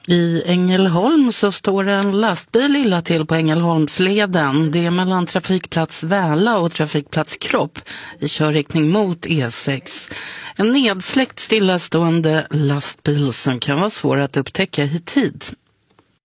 I Ängelholm så står en lastbil illa till på Ängelholmsleden. Det är mellan trafikplats Väla och trafikplats Kropp i körriktning mot E6. En nedsläckt stillastående lastbil som kan vara svår att upptäcka i tid.